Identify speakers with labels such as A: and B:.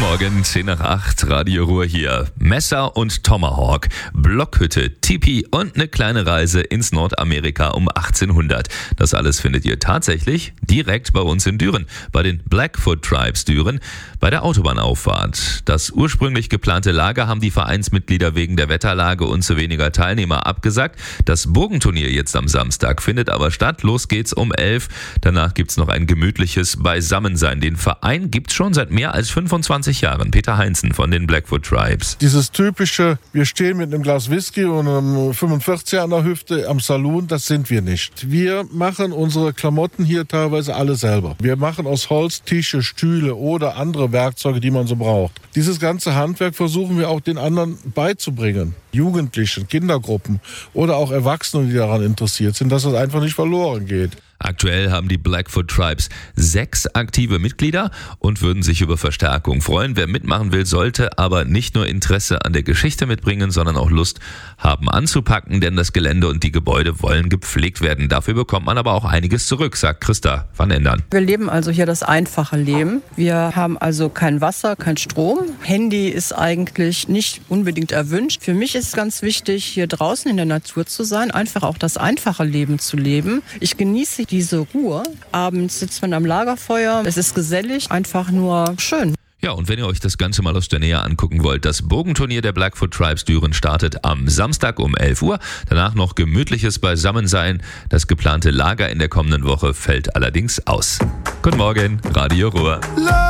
A: Morgen, 10 nach 8, Radio Ruhr hier. Messer und Tomahawk, Blockhütte, Tipi und eine kleine Reise ins Nordamerika um 1800. Das alles findet ihr tatsächlich direkt bei uns in Düren, bei den Blackfoot Tribes Düren, bei der Autobahnauffahrt. Das ursprünglich geplante Lager haben die Vereinsmitglieder wegen der Wetterlage und zu weniger Teilnehmer abgesagt. Das Burgenturnier jetzt am Samstag findet aber statt. Los geht's um 11. Danach gibt's noch ein gemütliches Beisammensein. Den Verein gibt's schon seit mehr als 25 Jahren. Peter Heinzen von den Blackfoot Tribes.
B: Dieses typische, wir stehen mit einem Glas Whisky und einem 45 an der Hüfte am Saloon, das sind wir nicht. Wir machen unsere Klamotten hier teilweise alle selber. Wir machen aus Holz Tische, Stühle oder andere Werkzeuge, die man so braucht. Dieses ganze Handwerk versuchen wir auch den anderen beizubringen. Jugendlichen, Kindergruppen oder auch Erwachsene, die daran interessiert sind, dass es einfach nicht verloren geht.
A: Aktuell haben die Blackfoot Tribes 6 aktive Mitglieder und würden sich über Verstärkung freuen. Wer mitmachen will, sollte aber nicht nur Interesse an der Geschichte mitbringen, sondern auch Lust haben anzupacken, denn das Gelände und die Gebäude wollen gepflegt werden. Dafür bekommt man aber auch einiges zurück, sagt Christa van Endern.
C: Wir leben also hier das einfache Leben. Wir haben also kein Wasser, kein Strom. Handy ist eigentlich nicht unbedingt erwünscht. Für mich ist ganz wichtig, hier draußen in der Natur zu sein, einfach auch das einfache Leben zu leben. Ich genieße diese Ruhe. Abends sitzt man am Lagerfeuer. Es ist gesellig, einfach nur schön.
A: Ja, und wenn ihr euch das Ganze mal aus der Nähe angucken wollt, das Burgenturnier der Blackfoot Tribes Düren startet am Samstag um 11 Uhr. Danach noch gemütliches Beisammensein. Das geplante Lager in der kommenden Woche fällt allerdings aus. Guten Morgen, Radio Ruhr.